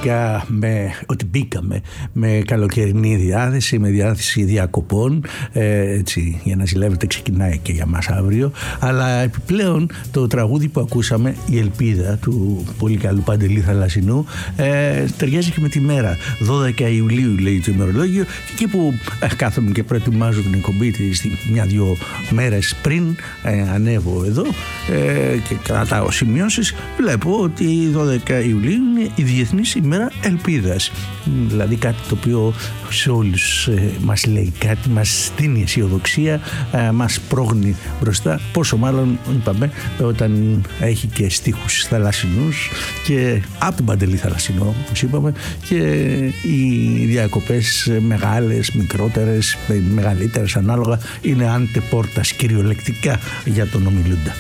Φυσικά ότι μπήκαμε με καλοκαιρινή διάθεση, με διάθεση διακοπών, έτσι, για να ζηλεύετε, ξεκινάει και για μας αύριο. Αλλά επιπλέον το τραγούδι που ακούσαμε, η Ελπίδα του πολύ καλού Παντελή Θαλασσινού, ταιριάζει και με τη μέρα 12 Ιουλίου λέει το ημερολόγιο, και εκεί που κάθομαι και προετοιμάζω την εκπομπή της μια-δυο μέρες πριν ανέβω εδώ και κρατάω σημειώσεις, βλέπω ότι η 12 Ιουλίου είναι η Διεθνής ημέρα Ελπίδας. Δηλαδή κάτι το οποίο σε όλους μας λέει κάτι, μας δίνει αισιοδοξία, μας πρόγνει μπροστά. Πόσο μάλλον, είπαμε, όταν έχει και στίχους θαλασσινούς και από τον Παντελή Θαλασσινό, όπως είπαμε, και οι διακοπές μεγάλες, μικρότερες, μεγαλύτερες ανάλογα, είναι αντεπόρτας κυριολεκτικά για τον ομιλούντα.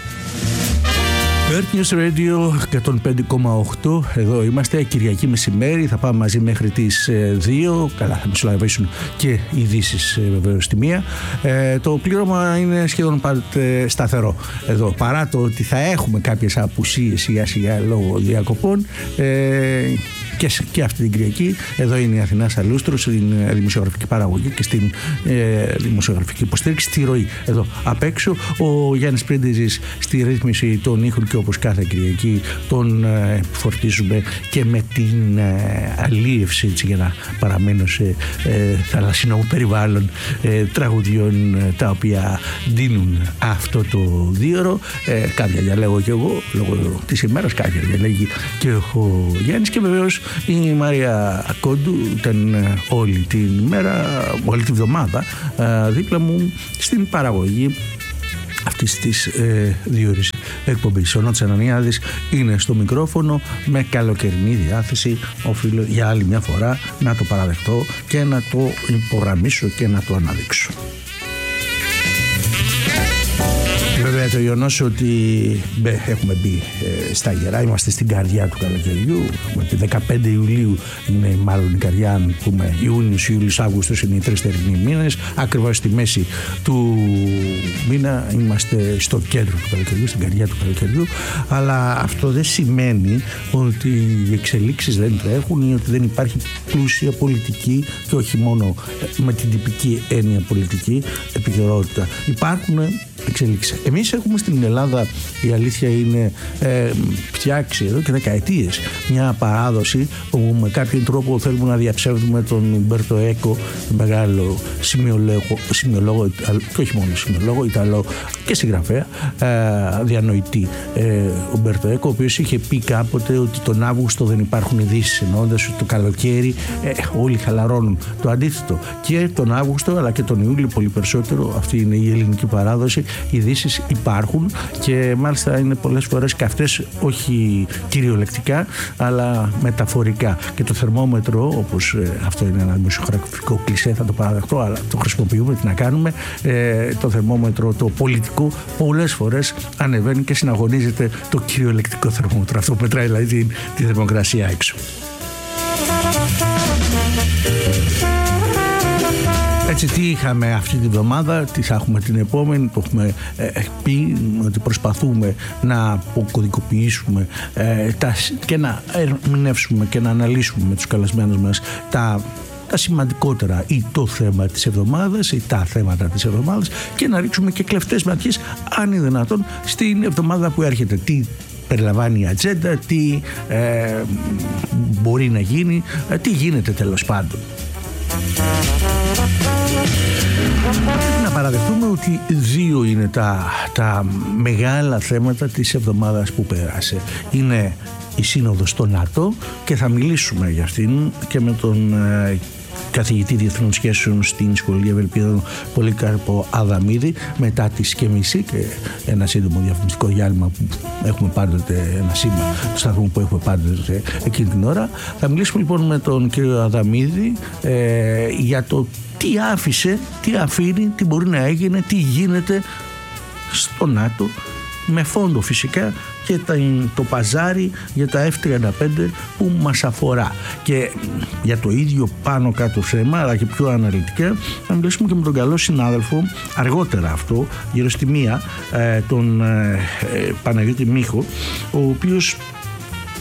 Earth News Radio 105,8. Εδώ είμαστε, Κυριακή μεσημέρι. Θα πάμε μαζί μέχρι τις 2. Καλά, θα μεσολαβήσουν και ειδήσεις βεβαίως στη 1. Το πλήρωμα είναι σχεδόν πάντοτε σταθερό εδώ. Παρά το ότι θα έχουμε κάποιες απουσίες σιγά σιγά λόγω διακοπών, και αυτή την Κυριακή εδώ είναι η Αθηνά Σαλούστρου στην δημοσιογραφική παραγωγή και στην δημοσιογραφική υποστήριξη, στη ροή εδώ απ' έξω. Ο Γιάννης Πρίντεζης στη ρύθμιση των ήχων και όπως κάθε Κυριακή τον φορτίζουμε και με την αλίευση, έτσι, για να παραμένω σε θαλασσινό περιβάλλον, τραγουδιών τα οποία δίνουν αυτό το δίωρο. Κάποια διαλέγω και εγώ λόγω της ημέρας, κάποια διαλέγει και ο Γιάννης, και βεβαίως η Μαρία Κόντου ήταν όλη την ημέρα, όλη τη βδομάδα δίπλα μου στην παραγωγή αυτής της διόρης εκπομπής. Ο Νότης Ανανιάδης είναι στο μικρόφωνο με καλοκαιρινή διάθεση. Οφείλω για άλλη μια φορά να το παραδεχτώ και να το υπογραμμίσω και να το αναδείξω. Βέβαια το γεγονός ότι έχουμε μπει στα γερά, είμαστε στην καρδιά του καλοκαιριού. Τη 15 Ιουλίου είναι μάλλον η καρδιά, αν πούμε Ιούνιος, Ιούλιος, Αύγουστος είναι οι 3 θερινοί μήνες. Ακριβώς στη μέση του μήνα είμαστε στο κέντρο του καλοκαιριού, στην καρδιά του καλοκαιριού. Αλλά αυτό δεν σημαίνει ότι οι εξελίξεις δεν τρέχουν ή ότι δεν υπάρχει πλούσια πολιτική, και όχι μόνο με την τυπική έννοια πολιτική επικαιρότητα. Υπάρχουν εξελίξεις. Εμείς έχουμε στην Ελλάδα, η αλήθεια είναι, φτιάξει εδώ και δεκαετίες μια παράδοση που με κάποιον τρόπο θέλουμε να διαψεύδουμε τον Ουμπέρτο Έκο, τον μεγάλο σημειολόγο, και όχι μόνο σημειολόγο, Ιταλό και συγγραφέα, διανοητή Ουμπέρτο Έκο, ο οποίος είχε πει κάποτε ότι τον Αύγουστο δεν υπάρχουν ειδήσεις, εννοώντας ότι το καλοκαίρι όλοι χαλαρώνουν. Το αντίθετο, και τον Αύγουστο αλλά και τον Ιούλιο πολύ περισσότερο, αυτή είναι η ελληνική παράδοση, οι ειδήσεις υπάρχουν, και μάλιστα είναι πολλές φορές και αυτές όχι κυριολεκτικά αλλά μεταφορικά. Και το θερμόμετρο, όπως αυτό είναι ένα δημοσιογραφικό κλισέ, θα το παραδεχτώ, αλλά το χρησιμοποιούμε, τι να κάνουμε, το θερμόμετρο το πολιτικό πολλές φορές ανεβαίνει και συναγωνίζεται το κυριολεκτικό θερμόμετρο, αυτό που μετράει δηλαδή τη θερμοκρασία έξω. Έτσι, τι είχαμε αυτή τη βδομάδα, τι θα έχουμε την επόμενη, που έχουμε πει ότι προσπαθούμε να αποκωδικοποιήσουμε και να ερμηνεύσουμε και να αναλύσουμε με τους καλεσμένους μας τα σημαντικότερα, ή το θέμα της εβδομάδας ή τα θέματα της εβδομάδας, και να ρίξουμε και κλεφτές ματιές, αν είναι δυνατόν, στην εβδομάδα που έρχεται. Τι περιλαμβάνει η ατζέντα, τι μπορεί να γίνει, τι γίνεται τέλος πάντων. Να παραδεχτούμε ότι 2 είναι τα μεγάλα θέματα της εβδομάδας που πέρασε. Είναι η Σύνοδος στο ΝΑΤΟ, και θα μιλήσουμε για αυτήν και με τον καθηγητή διεθνών σχέσεων στην Σχολή Ευελπίδων Πολύκαρπο Αδαμίδη, μετά τη σκέμιση και ένα σύντομο διαφημιστικό διάλειμμα που έχουμε πάντοτε, ένα σήμα του σταθμού που έχουμε πάντοτε εκείνη την ώρα. Θα μιλήσουμε λοιπόν με τον κύριο Αδαμίδη για το τι άφησε, τι αφήνει, τι μπορεί να έγινε, τι γίνεται στο ΝΑΤΟ, με φόντο φυσικά και το παζάρι για τα F-35 που μας αφορά. Και για το ίδιο πάνω κάτω θέμα, αλλά και πιο αναλυτικά, θα μιλήσουμε και με τον καλό συνάδελφο αργότερα αυτό, γύρω στη 1, τον Παναγιώτη Μίχο, ο οποίος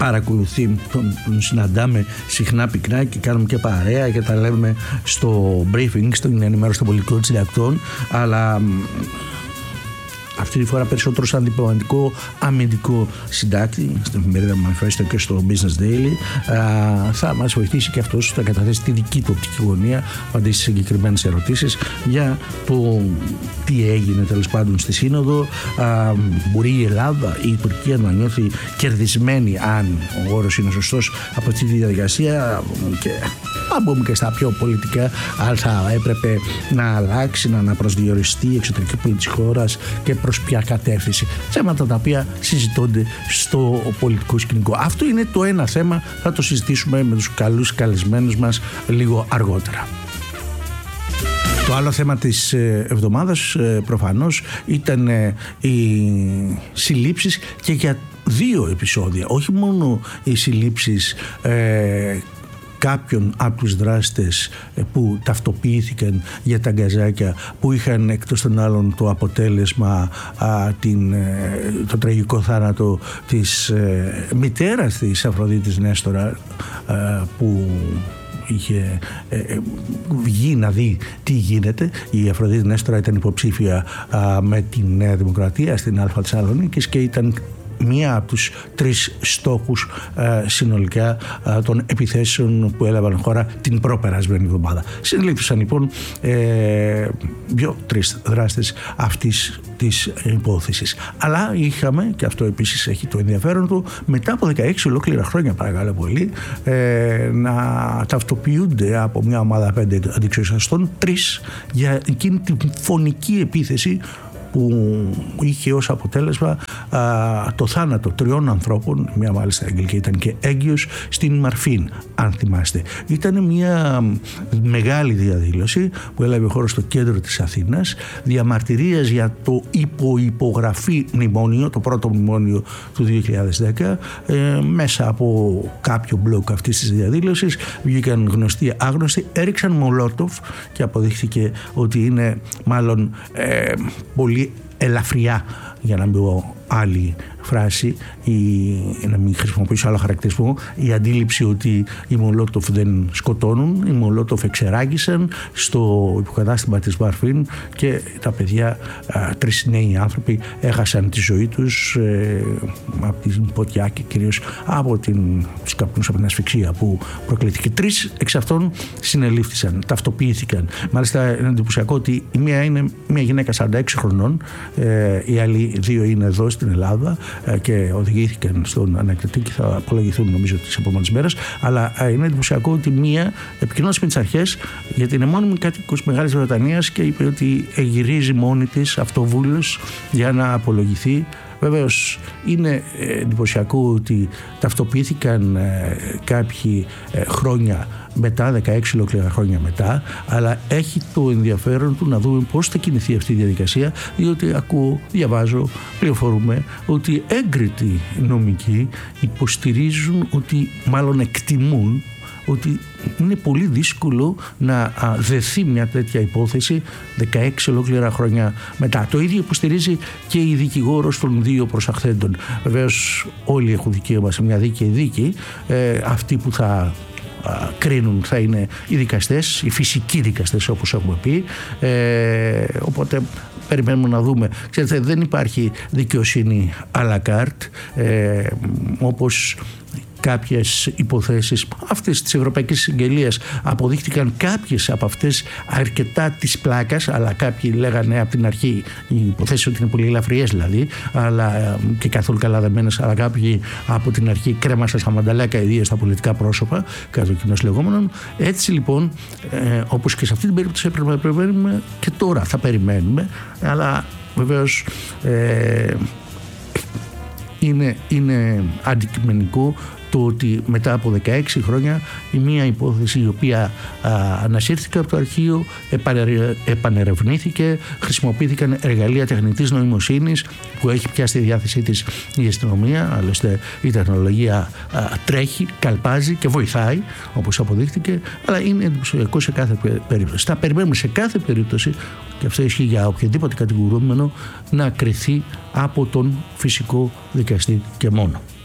παρακολουθεί, τον συναντάμε συχνά πυκνά και κάνουμε και παρέα και τα λέμε στο briefing, στην ενημέρωση των πολιτικών συντακτών, αλλά αυτή τη φορά περισσότερο σαν διπλωματικό αμυντικό συντάκτη στην εφημερίδα Manifesto και στο Business Daily. Θα μας βοηθήσει και αυτός να καταθέσει τη δική του οπτική γωνία, απαντήσει σε συγκεκριμένες ερωτήσεις για το τι έγινε τέλος πάντων στη Σύνοδο. Μπορεί η Ελλάδα ή η Τουρκία να νιώθει κερδισμένη, αν ο όρος είναι σωστός, από αυτή τη διαδικασία, και αν μπούμε και στα πιο πολιτικά, αν θα έπρεπε να αλλάξει, να αναπροσδιοριστεί η εξωτερική πολιτική της χώρας και προς ποια κατεύθυνση. Θέματα τα οποία συζητώνται στο πολιτικό σκηνικό. Αυτό είναι το ένα θέμα, θα το συζητήσουμε με τους καλούς καλεσμένους μας λίγο αργότερα. Το άλλο θέμα της εβδομάδας προφανώς ήταν οι συλλήψεις, και για δύο επεισόδια. Όχι μόνο οι συλλήψεις κάποιων από τους δράστες που ταυτοποιήθηκαν για τα γκαζάκια, που είχαν εκτός των άλλων το αποτέλεσμα το τραγικό θάνατο της μητέρας της Αφροδίτης Νέστορα, που είχε βγει να δει τι γίνεται. Η Αφροδίτη Νέστορα ήταν υποψήφια με τη Νέα Δημοκρατία στην Α Θεσσαλονίκης και ήταν μία από τους 3 στόχους συνολικά των επιθέσεων που έλαβαν χώρα την προπερασμένη εβδομάδα. Συνελήφθησαν λοιπόν 2-3 δράστες αυτής της υπόθεσης. Αλλά είχαμε, και αυτό επίσης έχει το ενδιαφέρον του, μετά από 16 ολόκληρα χρόνια, παρακαλώ πολύ, να ταυτοποιούνται από μια ομάδα 5 αντιξιοσαστών 3 για εκείνη την φωνική επίθεση που είχε ως αποτέλεσμα το θάνατο 3 ανθρώπων, μία μάλιστα Αγγλική ήταν και έγκυος, στην Μαρφίν, αν θυμάστε. Ήταν μια μεγάλη διαδήλωση που έλαβε χώρο στο κέντρο της Αθήνας, διαμαρτυρίας για το υποϋπογραφή μνημόνιο, το πρώτο μνημόνιο του 2010. Μέσα από κάποιο μπλοκ αυτής της διαδήλωσης βγήκαν γνωστοί άγνωστοι, έριξαν μολότοφ και αποδείχθηκε ότι είναι μάλλον πολύ ελαφριά, για να μην πω άλλη φράση ή να μην χρησιμοποιήσω άλλο χαρακτηρισμό, η αντίληψη ότι οι Μολότοφ δεν σκοτώνουν. Οι Μολότοφ εξεράγησαν στο υποκατάστημα της Μαρφίν και τα παιδιά, 3 νέοι άνθρωποι, έχασαν τη ζωή τους από την ποτιά και κυρίως από τους καπνούς, από την ασφυξία που προκλήθηκε. 3 εξ αυτών συνελήφθησαν, ταυτοποιήθηκαν. Μάλιστα είναι εντυπωσιακό ότι η μία είναι μια γυναίκα 46 χρονών, οι άλλοι 2 είναι εδώ στην Ελλάδα και οδηγήθηκαν στον ανακριτή και θα απολογηθούν νομίζω τις επόμενες μέρες. Αλλά είναι εντυπωσιακό ότι μία επικοινώνησε με τις αρχές, γιατί είναι μόνιμη κάτοικος Μεγάλης Βρετανίας, και είπε ότι γυρίζει μόνη της αυτοβούλος για να απολογηθεί. Βεβαίως είναι εντυπωσιακό ότι ταυτοποιήθηκαν κάποιοι χρόνια μετά, 16 ολόκληρα χρόνια μετά, αλλά έχει το ενδιαφέρον του να δούμε πώς θα κινηθεί αυτή η διαδικασία, διότι διαβάζω, πληροφορούμε ότι έγκριτοι νομικοί υποστηρίζουν, ότι μάλλον εκτιμούν, ότι είναι πολύ δύσκολο να δεθεί μια τέτοια υπόθεση 16 ολόκληρα χρόνια μετά. Το ίδιο υποστηρίζει και η δικηγόρος των 2 προσαχθέντων. Βεβαίως όλοι έχουν δικαίωμα σε μια δίκαιη δίκη. Αυτοί που θα κρίνουν θα είναι οι δικαστές, οι φυσικοί δικαστές όπως έχουμε πει. Οπότε περιμένουμε να δούμε. Ξέρετε, δεν υπάρχει δικαιοσύνη à la carte, όπως κάποιες υποθέσεις αυτές της Ευρωπαϊκής Συγγελίας αποδείχτηκαν κάποιες από αυτές αρκετά της πλάκας, αλλά κάποιοι λέγανε από την αρχή οι υποθέσεις ότι είναι πολύ ελαφριές δηλαδή, αλλά και καθόλου καλά δεμένες, αλλά κάποιοι από την αρχή κρέμασαν στα μανταλάκια, ιδίως στα πολιτικά πρόσωπα, κατά το κοινός λεγόμενον. Έτσι λοιπόν, όπως και σε αυτή την περίπτωση έπρεπε να περιμένουμε, και τώρα θα περιμένουμε, αλλά βεβαίως είναι αντικειμενικό το ότι μετά από 16 χρόνια η μία υπόθεση η οποία ανασύρθηκε από το αρχείο επανερευνήθηκε, χρησιμοποιήθηκαν εργαλεία τεχνητής νοημοσύνης που έχει πια στη διάθεσή της η αστυνομία, άλλωστε η τεχνολογία τρέχει, καλπάζει και βοηθάει όπως αποδείχθηκε, αλλά είναι εντυπωσιακό σε κάθε περίπτωση. Θα περιμένουμε σε κάθε περίπτωση, και αυτό ισχύει για οποιοδήποτε κατηγορούμενο, να κριθεί από τον φυσικό δικαστή και μόνο.